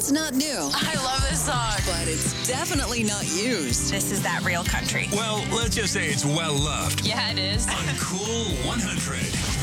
It's not new, I love this song. but it's definitely not used. This is that real country. Well, let's just say it's well loved. Yeah, it is. On Cool 100.